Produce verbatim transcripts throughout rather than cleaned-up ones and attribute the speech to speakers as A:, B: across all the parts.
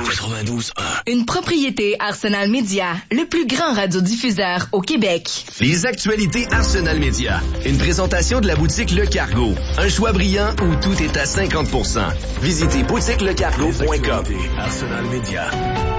A: quatre-vingt-douze un.
B: Une propriété Arsenal Media, le plus grand radiodiffuseur au Québec.
A: Les actualités Arsenal Media. Une présentation de la boutique Le Cargo. Un choix brillant où tout est à cinquante pour cent. Visitez boutique le cargo point com. Arsenal Media.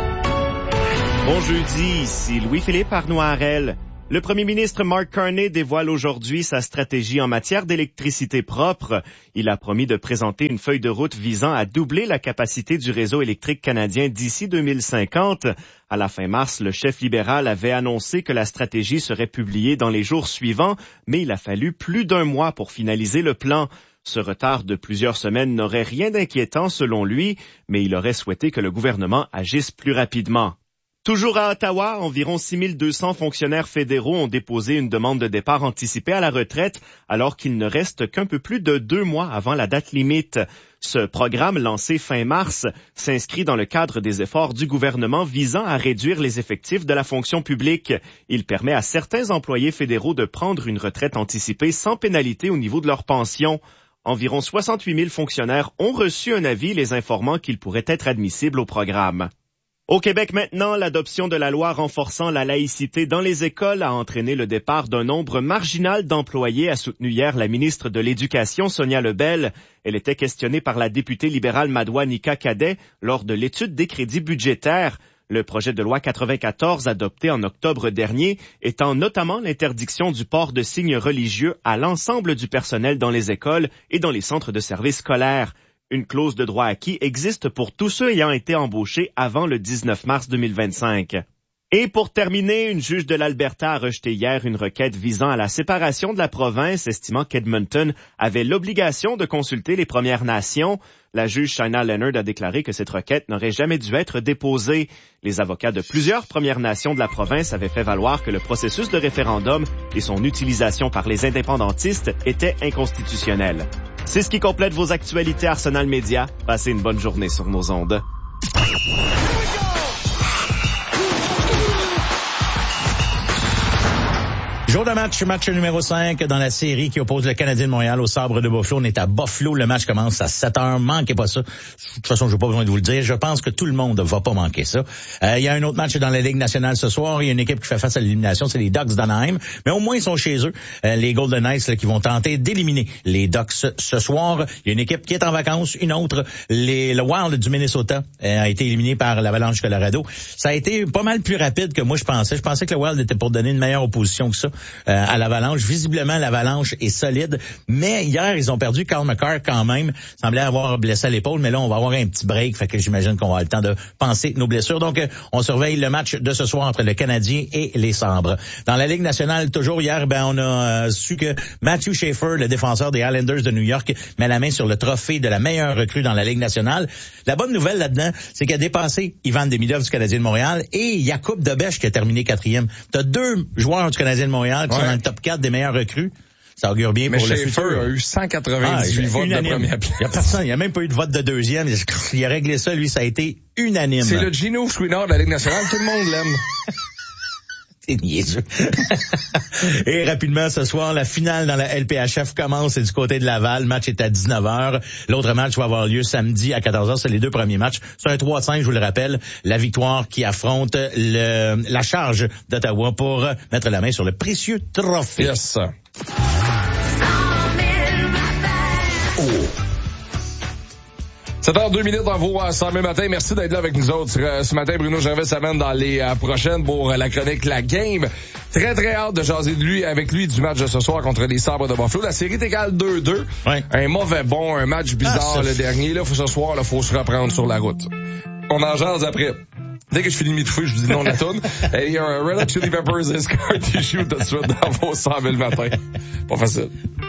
C: Bon jeudi, ici Louis-Philippe Arnoirel. Le premier ministre Mark Carney dévoile aujourd'hui sa stratégie en matière d'électricité propre. Il a promis de présenter une feuille de route visant à doubler la capacité du réseau électrique canadien d'ici deux mille cinquante. À la fin mars, le chef libéral avait annoncé que la stratégie serait publiée dans les jours suivants, mais il a fallu plus d'un mois pour finaliser le plan. Ce retard de plusieurs semaines n'aurait rien d'inquiétant selon lui, mais il aurait souhaité que le gouvernement agisse plus rapidement. Toujours à Ottawa, environ six mille deux cents fonctionnaires fédéraux ont déposé une demande de départ anticipé à la retraite, alors qu'il ne reste qu'un peu plus de deux mois avant la date limite. Ce programme, lancé fin mars, s'inscrit dans le cadre des efforts du gouvernement visant à réduire les effectifs de la fonction publique. Il permet à certains employés fédéraux de prendre une retraite anticipée sans pénalité au niveau de leur pension. Environ soixante-huit mille fonctionnaires ont reçu un avis les informant qu'ils pourraient être admissibles au programme. Au Québec maintenant, l'adoption de la loi renforçant la laïcité dans les écoles a entraîné le départ d'un nombre marginal d'employés, a soutenu hier la ministre de l'Éducation, Sonia Lebel. Elle était questionnée par la députée libérale Madoua Nika Cadet lors de l'étude des crédits budgétaires. Le projet de loi quatre-vingt-quatorze, adopté en octobre dernier, étend notamment l'interdiction du port de signes religieux à l'ensemble du personnel dans les écoles et dans les centres de services scolaires. Une clause de droit acquis existe pour tous ceux ayant été embauchés avant le dix-neuf mars deux mille vingt-cinq. Et pour terminer, une juge de l'Alberta a rejeté hier une requête visant à la séparation de la province, estimant qu'Edmonton avait l'obligation de consulter les Premières Nations. La juge Shaina Leonard a déclaré que cette requête n'aurait jamais dû être déposée. Les avocats de plusieurs Premières Nations de la province avaient fait valoir que le processus de référendum et son utilisation par les indépendantistes étaient inconstitutionnels. C'est ce qui complète vos actualités Arsenal Media. Passez une bonne journée sur nos ondes.
D: Jour de match, match numéro cinq dans la série qui oppose le Canadien de Montréal au Sabre de Buffalo. On est à Buffalo, le match commence à sept heures. Manquez pas ça. De toute façon, je n'ai pas besoin de vous le dire. Je pense que tout le monde va pas manquer ça. Euh, il y a un autre match dans la Ligue nationale ce soir. Il y a une équipe qui fait face à l'élimination, c'est les Ducks d'Anaheim. Mais au moins, ils sont chez eux. Euh, les Golden Knights là, qui vont tenter d'éliminer les Ducks ce soir. Il y a une équipe qui est en vacances, une autre. Les, le Wild du Minnesota euh, a été éliminé par l'Avalanche Colorado. Ça a été pas mal plus rapide que moi je pensais. Je pensais que le Wild était pour donner une meilleure opposition que ça. Euh, à l'Avalanche. Visiblement, l'Avalanche est solide. Mais hier, ils ont perdu Cale Makar quand même. Il semblait avoir blessé à l'épaule, mais là, on va avoir un petit break. Fait que j'imagine qu'on va avoir le temps de penser nos blessures. Donc, euh, on surveille le match de ce soir entre le Canadien et les Sabres. Dans la Ligue nationale, toujours hier, ben on a euh, su que Matthew Schaefer, le défenseur des Islanders de New York, met la main sur le trophée de la meilleure recrue dans la Ligue nationale. La bonne nouvelle là-dedans, c'est qu'il a dépassé Ivan Demidov du Canadien de Montréal et Jakub Dobeš qui a terminé quatrième. T'as deux joueurs du Canadien de Montréal qui ouais. sont dans le top quatre des meilleurs recrues. Ça augure bien
E: mais
D: pour
E: Schaefer
D: le futur.
E: a eu cent quatre-vingt-dix-huit ah, votes unanime. De première place.
D: Il y a personne, il y a même pas eu de vote de deuxième. Il a réglé ça, lui, ça a été unanime.
E: C'est le Gino Chouinard de la Ligue nationale, tout le monde l'aime.
D: C'est niaiseux. Et rapidement, ce soir, la finale dans la L P H F commence. C'est du côté de Laval. Le match est à dix-neuf heures. L'autre match va avoir lieu samedi à quatorze heures. C'est les deux premiers matchs. C'est un trois à cinq, je vous le rappelle. La victoire qui affronte le, la charge d'Ottawa pour mettre la main sur le précieux trophée.
E: Yes. Oh. sept heures deux minutes en vous à cent mille matin. Merci d'être là avec nous autres. Ce matin, Bruno Gervais s'amène dans les euh, prochaines pour la chronique La Game. Très, très hâte de jaser de lui, avec lui du match de ce soir contre les Sabres de Buffalo. La série est égale deux deux. Ouais. Un mauvais bon, un match bizarre ah, le dernier. Là, faut ce soir, là, faut se reprendre sur la route. On en jase après. Dès que je finis de m'étouffer, je vous dis non la toune. Et il y a un Red Hot Chili Peppers Scar Tissue tout de suite dans vos cent mille matin. Pas facile.